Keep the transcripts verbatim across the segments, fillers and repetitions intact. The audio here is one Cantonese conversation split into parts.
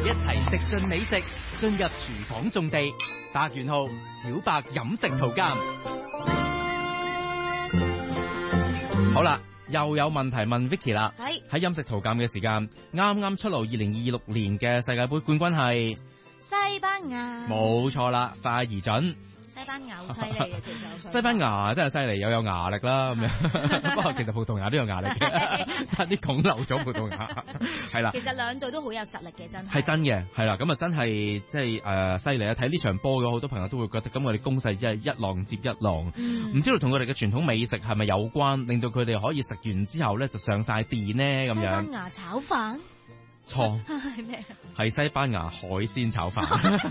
一齊食盡美食，進入廚房種地。達元號小白飲食圖鑑。好啦，又有問題問 Vicky 啦。 係喺飲食圖鑑嘅時間，啱啱出爐二零二六年嘅世界盃冠軍係西班牙。冇錯啦，快而準。 西班牙好犀利嘅，其實西班牙真係犀利，又有牙力啦咁樣。不過其實葡萄牙都有牙力嘅，差啲講漏咗葡萄牙。係啦， 其實兩隊都好有實力嘅，真係。 係真嘅，係啦，咁啊真係即係誒犀利啊！睇呢場波嘅好多朋友都會覺得，咁我哋攻勢真係一浪接一浪。唔、嗯、知道同佢哋嘅傳統美食係咪有關，令到佢哋可以食完之後咧就上晒電呢咁樣。西班牙炒飯？ 錯。 係咩？ 係西班牙海鮮炒飯。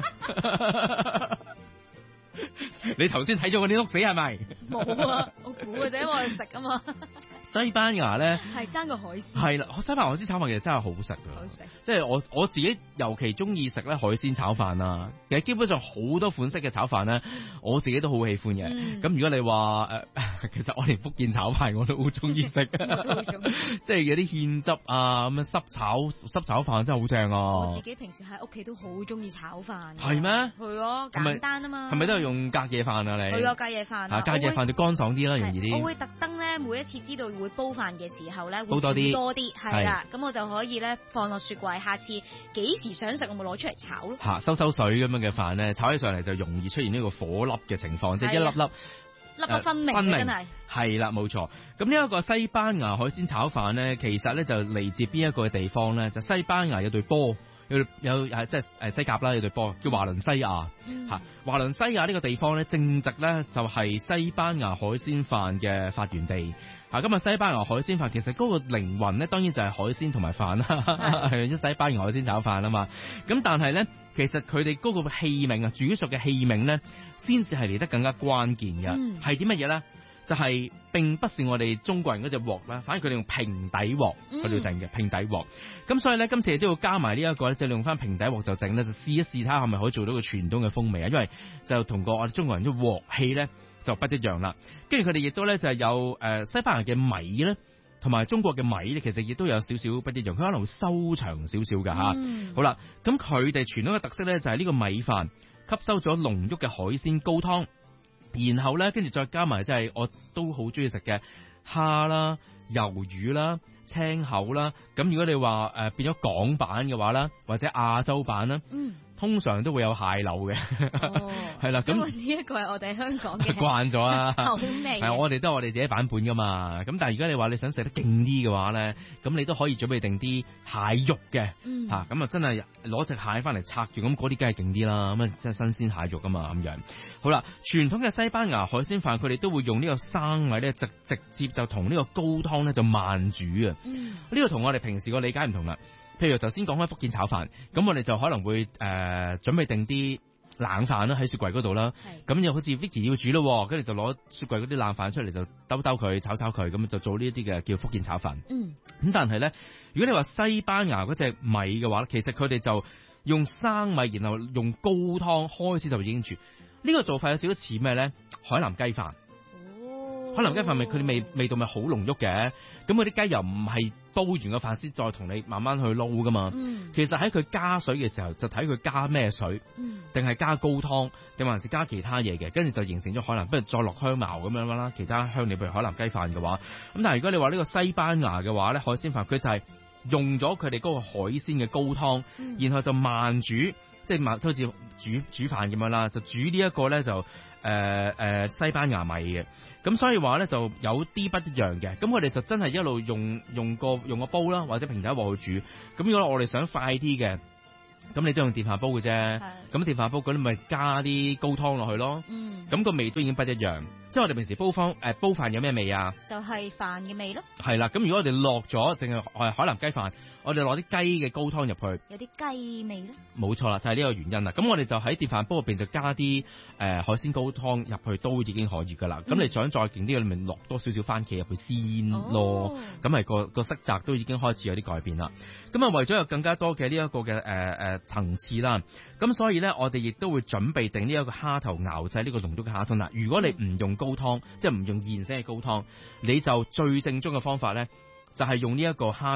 你頭先睇咗嗰啲碌死係咪？ 冇啊，我估嘅啫，我去食啊嘛。 西班牙咧係爭個海鮮，係啦， 西班牙海鮮炒飯其實真係好食㗎， 好食。即係我我自己尤其中意食咧海鮮炒飯啊。其實基本上好多款式嘅炒飯咧，我自己都好喜歡嘅。咁、嗯、如果你話誒、呃，其實我連福建炒飯我都好中意食，即係有啲芡汁啊咁樣濕炒濕炒飯真係好正啊！ 我自己平時喺屋企都好中意炒飯。 係咩？ 係啊，簡單啊嘛。 係咪都係用隔夜飯啊？你係啊，隔夜飯啊， 隔夜飯就乾爽啲啦，容易啲。 我會特登咧，每一次知道會煲飯嘅時候咧， 煲多啲， 多啲係啦，咁我就可以咧放落雪櫃，下次幾時想食我咪攞出嚟炒咯。 吓，收收水咁樣嘅飯咧，炒起上嚟就容易出現呢個火粒嘅情況，即係一粒粒粒粒分明嘅，真係係啦，冇錯。咁呢一個西班牙海鮮炒飯咧，其實咧就嚟自邊一個地方咧？就西班牙有隊波。有有誒，即係誒西甲啦，有隊波叫華倫西亞吓。華倫西亞呢個地方咧，正值咧就係西班牙海鮮飯嘅發源地吓。咁啊，西班牙海鮮飯其實嗰個靈魂咧，當然就係海鮮同埋飯啦，係一西班牙海鮮炒飯啊嘛。咁但係咧，其實佢哋嗰個器皿啊，煮熟嘅器皿咧，先至係嚟得更加關鍵嘅。係啲乜嘢咧？就係、是、並不是我哋中國人嗰隻鑊啦，反而佢哋用平底鑊去到整嘅平底鑊。咁所以咧，今次亦都要加埋呢一個咧，就用翻平底鑊就整咧，就試一試睇下係咪可以做到個傳統嘅風味啊。因為就同個我哋中國人啲鑊氣咧就不一樣啦。跟住佢哋亦都咧就係有誒西班牙嘅米咧，同埋中國嘅米咧，其實亦都有少少不一樣。佢可能會收長少少噶吓。嗯、好啦，咁佢哋傳統嘅特色咧就係呢個米飯吸收咗濃郁嘅海鮮高湯。然後咧，跟住再加埋即係我都好中意食嘅蝦啦、魷魚啦、青口啦。咁如果你話誒、呃、變咗港版嘅話啦，或者亞洲版啦，嗯，通常都會有蟹柳嘅，係啦、哦。咁呢一個係我哋香港嘅慣咗啊， 口味係我哋都係我哋自己版本噶嘛。咁但係如果你話你想食得勁啲嘅話咧，咁你都可以準備定啲蟹肉嘅，嗯，吓咁啊真係攞隻蟹翻嚟拆住，咁嗰啲梗係勁啲啦。咁啊即係新鮮蟹肉噶嘛咁樣。好啦，傳統嘅西班牙海鮮飯，佢哋都會用呢個生米咧，直直接就同呢個高湯咧就慢煮啊。嗯，呢、這個同我哋平時個理解唔同啦。譬如頭先講開福建炒飯，咁我哋就可能會誒、呃、準備定啲冷飯啦喺雪櫃嗰度啦。咁又好似 Vicky 要煮咯，跟住就攞雪櫃嗰啲冷飯出嚟就兜兜佢炒炒佢，咁就做呢一啲嘅叫福建炒飯。嗯，咁但係咧，如果你話西班牙嗰隻米嘅話，其實佢哋就用生米，然後用高湯開始就已經煮。呢、這個做法有少少似咩咧？海南雞飯。哦，海南雞飯咪佢哋味味道咪好濃郁嘅，咁嗰啲雞又唔係煲完個飯先再同你慢慢去撈噶嘛。嗯，其實喺佢加水嘅時候就睇佢加咩水，嗯，定係加高湯，定還是加其他嘢嘅，跟住就形成咗海南，不如再落香茅咁樣啦，其他香料譬如海南雞飯嘅話，咁但係如果你話呢個西班牙嘅話咧，海鮮飯佢就係用咗佢哋嗰個海鮮嘅高湯，嗯，然後就慢煮。即係好似煮煮飯咁樣啦，就煮呢一個咧就誒誒、呃呃、西班牙米嘅，咁所以話咧就有啲不一樣嘅。咁我哋就真係一路用用個用個煲啦，或者平底鑊去煮。咁如果我哋想快啲嘅，咁你都用電飯煲嘅啫。咁電飯煲嗰啲咪加啲高湯落去咯。嗯，咁個味都已經不一樣。即係我哋平時煲飯誒煲飯有咩味啊？就係飯嘅味咯。係啦，咁如果我哋落咗淨係誒海南雞飯，我哋攞啲雞嘅高湯入去，有啲雞味咯。冇錯啦，就係、是、呢個原因啦。咁我哋就喺電飯煲入邊就加啲誒、呃、海鮮高湯入去都已經可以噶啦。咁、嗯、你想再勁啲，你咪落多少少番茄入去先咯。咁、哦、係個個色澤都已經開始有啲改變啦。咁啊為咗有更加多嘅呢一個嘅誒誒層次啦，咁所以咧我哋亦都會準備定呢一個蝦頭熬製呢個濃郁嘅蝦湯啦。如果你唔用高湯，嗯、即係唔用現成嘅高湯，你就最正宗嘅方法咧，就係、是、用呢一個蝦頭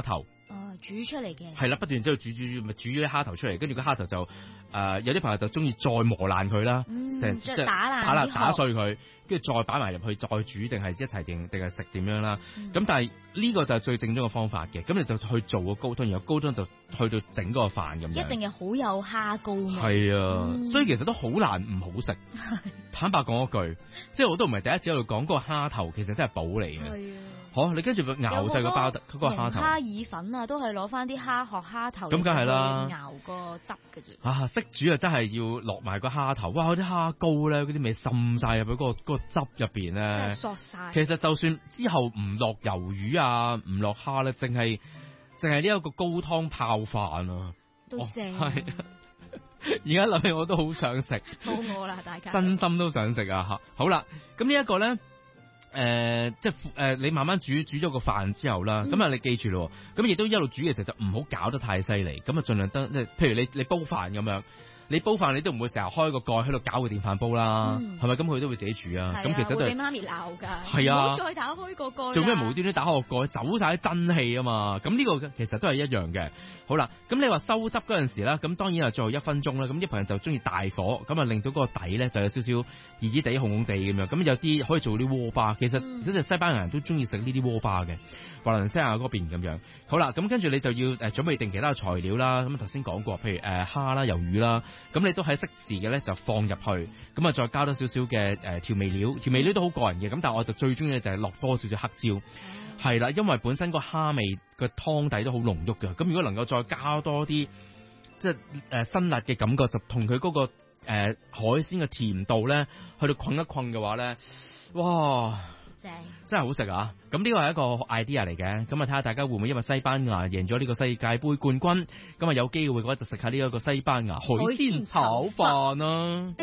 哦，煮出嚟嘅。 係啦，不斷之後煮煮煮，咪煮咗啲蝦頭出嚟，跟住個蝦頭就誒、呃、有啲朋友就中意再磨爛佢啦，成、嗯、即係打爛打爛打碎佢，跟住再擺埋入去再煮，定係一齊定定係食點樣啦？咁、嗯、但係呢個就係最正宗嘅方法嘅，咁你就去做個高湯，然後高湯就去到整個飯咁樣。 一定係好有蝦膏味。 係啊、嗯，所以其實都好難唔好食。坦白講一句，即係我都唔係第一次喺度講嗰個蝦頭，其實真係寶嚟嘅。係啊。好，你跟住熬製個包得嗰個蝦頭。 蝦意粉啊，都係攞翻啲蝦殼、蝦頭。 咁梗係啦。 熬個汁嘅啫。 啊，識煮啊，真係要落埋個蝦頭。哇，嗰啲蝦膏咧，嗰啲味滲晒入去嗰個嗰個汁入邊咧。 真係索晒。其實就算之後唔落魷魚啊，唔落蝦咧，淨係淨係呢一個高湯泡飯啊， 都正。 係。而家諗起我都好想食。 肚餓啦，大家。 真心都想食啊！吓，好啦，咁呢一個咧。誒、呃，即係誒、呃，你慢慢煮煮咗個飯之後啦，咁、嗯、啊，你記住咯，咁亦都一路煮嘅時候就唔好搞得太犀利，咁啊盡量得，即係譬如你你煲飯咁樣。你煲飯你都唔會成日開個蓋喺度搞個電飯煲啦，係咪？咁佢都會自己煮啊。咁其實都係俾媽咪鬧㗎。 係啊， 唔好再打開個蓋。 做咩無端端打開個蓋，走晒啲真氣啊嘛？咁呢個其實都係一樣嘅。好啦，咁你話收汁嗰陣時啦，咁當然係最後一分鐘啦。咁啲朋友就中意大火，咁啊令到嗰個底咧就有少少熱熱地、紅紅地咁樣。咁有啲可以做啲鍋巴，其實嗰隻西班牙人都中意食呢啲鍋巴嘅。華倫西亞嗰邊咁樣。好啦，咁跟住你就要誒準備定其他嘅材料啦。咁頭先講過，譬如誒蝦啦、魷魚啦。咁你都喺適時嘅咧就放入去，咁啊再加多少少嘅誒調味料，調味料都好個人嘅，咁但係我就最中意就係落多少少黑椒，係、嗯、啦，因為本身個蝦味個湯底都好濃郁㗎，咁如果能夠再加多啲即係誒辛辣嘅感覺，就同佢嗰個誒、呃、海鮮嘅甜度咧去到困一困嘅話咧，哇！真係好食啊！咁呢個係一個 idea 嚟嘅，咁啊睇下大家會唔會因為西班牙贏咗呢個世界盃冠軍，咁啊有機會嘅話就食下呢一個西班牙海鮮炒飯啦。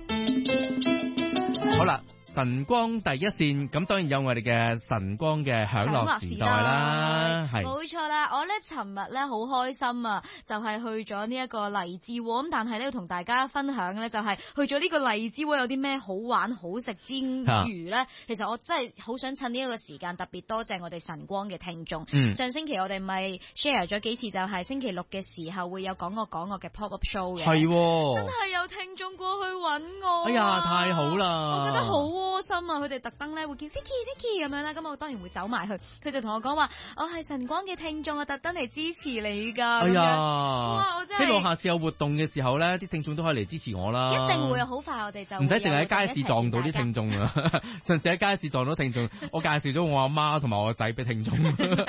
好啦，晨光第一線，咁當然有我哋嘅晨光嘅享樂時代啦，係冇錯啦。我咧尋日咧好開心啊，就係、是、去咗呢一個荔枝窩，咁但係咧要同大家分享咧就係去咗呢個荔枝窩有啲咩好玩好食之餘咧、啊，其實我真係好想趁呢一個時間特別多謝我哋晨光嘅聽眾、嗯。上星期我哋咪 share 咗幾次，就係星期六嘅時候會有講我講我嘅 pop up show 嘅，係、哦、真係有聽眾過去揾我、啊， 哎呀太好啦！ 我覺得好窩心啊！佢哋特登咧會叫 Vicky Vicky 咁樣啦，咁我當然會走埋去。佢就同我講話，我係晨光嘅聽眾，我特登嚟支持你噶。哎呀，哇！我真係希望下次有活動嘅時候咧，啲聽眾都可以嚟支持我啦。 一定會好快，我哋就唔使淨係喺街市撞到啲聽眾啊！上次喺街市撞到聽眾，我介紹咗我阿媽同埋我個仔俾聽眾。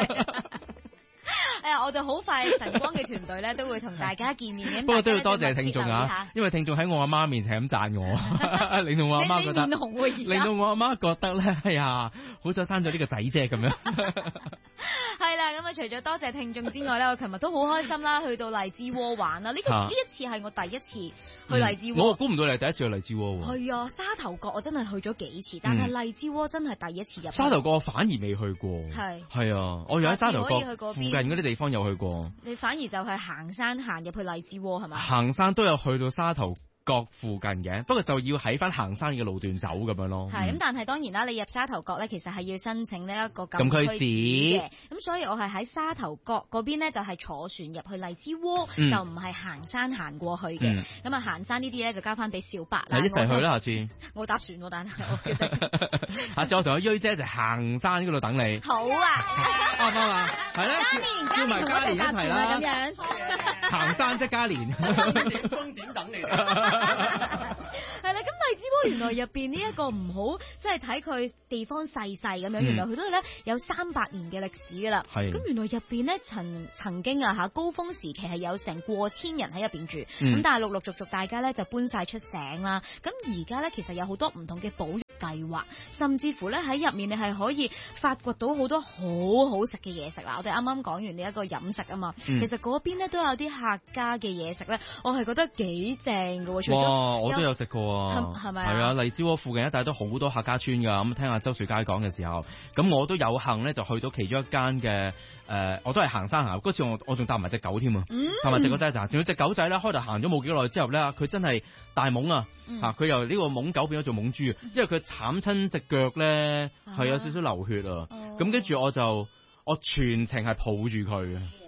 誒，我哋好快晨光嘅團隊咧都會同大家見面嘅。 不過都要多謝聽眾啊，因為聽眾喺我阿媽面前咁讚我，令到我阿媽覺得，令到我阿媽覺得咧，哎呀，好彩生咗呢個仔啫咁樣。 係啦，咁啊，除咗多謝聽眾之外咧，我琴日都好開心啦，去到荔枝窩玩啦。呢、這個呢、啊、一次係我第一次去荔枝窩、嗯。我估唔到你係第一次去荔枝窩喎。係啊，沙頭角我真係去咗幾次，但係荔枝窩真係第一次入、嗯。沙頭角我反而未去過。係。係啊，我有喺沙頭角附近嗰啲地方有去過。你反而就係行山行入去荔枝窩係咪？行山都有去到沙頭角附近嘅，不過就要喺翻行山嘅路段走咁樣咯。係咁、嗯，但係當然啦，你入沙頭角咧，其實係要申請呢一個禁區紙嘅。咁所以我係喺沙頭角嗰邊咧，就係坐船入去荔枝窩、嗯，就唔係行山行過去嘅。咁、嗯、啊，行山呢啲咧就交翻俾小白啦。一齊去啦，下次。我搭船喎，但係我記得。下次我同阿蕊姐就行山嗰度等你。好啊。啱唔啱啊？係咧。嘉年，嘉年同我哋搭船啊，咁樣。行山即係嘉年。終點等你。係啦，咁荔枝窩原來入邊呢一個唔好，即係睇佢地方細細咁樣，原來佢都係咧有三百年嘅歷史噶啦。係，咁原來入邊咧曾曾經啊吓高峰時期係有成過千人喺入邊住，咁、嗯、但係陸陸續續大家咧就搬晒出省啦。咁而家咧其實有好多唔同嘅保育計劃，甚至乎咧喺入面你係可以發掘到好多好好食嘅嘢食啦。我哋啱啱講完呢一個飲食啊嘛、嗯，其實嗰邊咧都有啲客家嘅嘢食咧，我係覺得幾正噶。哇，我都有食過啊，係咪？係啊，荔枝窩附近一帶都好多客家村噶。咁聽下周水佳講嘅時候，咁我都有幸咧就去到其中一間嘅誒，我都係行山行。嗰次我我仲搭埋隻狗添啊，搭埋隻狗仔咋？仲有隻狗仔咧，開頭行咗冇幾耐之後咧，佢真係大懵啊！吓、嗯，佢由呢個懵狗變咗做懵豬，因為佢慘親隻腳咧係有少少流血啊。咁跟住我就我全程係抱住佢。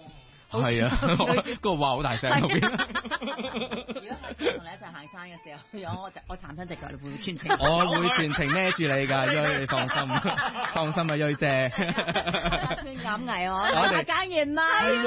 係啊，嗰個哇好大聲後邊。 如果下次同你一齊行山嘅時候，如果我我殘親隻腳，你會唔會全程？ 我會全程孭住你㗎，銳你放心，放心啊，銳姐。 穿減危我，客家嘢嗎？ 係喎，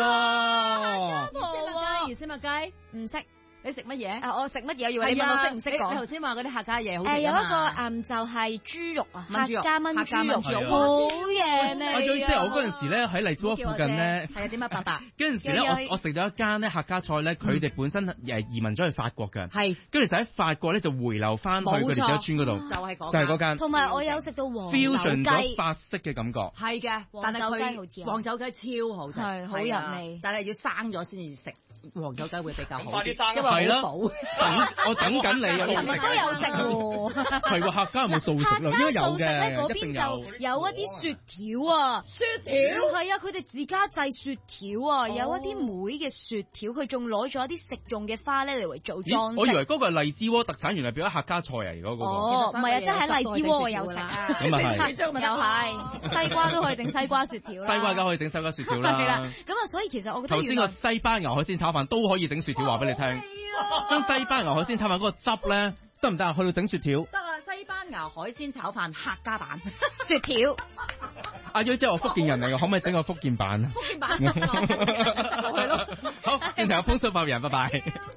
魚絲麥雞唔識。你食乜嘢？ 啊，我食乜嘢？以為你問我識唔識講？ 你頭先話嗰啲客家嘢好食誒，有一個嗯就係豬肉啊，客家炆豬肉， 好嘢味啊！ 即係我嗰陣時咧喺荔枝窩附近咧， 係啊點啊伯伯？ 嗰陣時咧我我食到一間咧客家菜咧，佢哋本身誒移民咗去法國嘅， 係跟住就喺法國咧就回流翻去佢哋條村嗰度， 就係嗰就係嗰間。 同埋我有食到黃酒雞 fusion 咗法式嘅感覺， 係嘅，但係佢黃酒雞超好食， 係好入味， 但係要生咗先至食黃酒雞會比較好， 快啲生， 因為好補。 等我等緊你啊！ 係咪都有食喎？ 係喎，客家有冇素食咯？應該有嘅。 嗰邊就有一啲雪條啊， 雪條係啊，佢哋自家製雪條啊，有一啲梅嘅雪條，佢仲攞咗一啲食用嘅花咧嚟為做裝飾。 我以為嗰個係荔枝窩特產，原來變咗客家菜嚟嗰個。 哦，唔係啊，即係喺荔枝窩有食啊。 咁啊係， 又係西瓜都可以整西瓜雪條啦。 西瓜梗可以整西瓜雪條啦。 係啦，咁啊，所以其實我覺得頭先個西班牙海鮮炒飯都可以整雪條，話俾你聽。將西班牙海鮮炒飯嗰個汁咧得唔得啊？去到整雪條得啊！西班牙海鮮炒飯客家版雪條。 阿銳姐係我福建人嚟嘅，可唔可以整個福建版啊？ 福建版，就落去咯。 好，轉頭有風騷發言人，拜拜。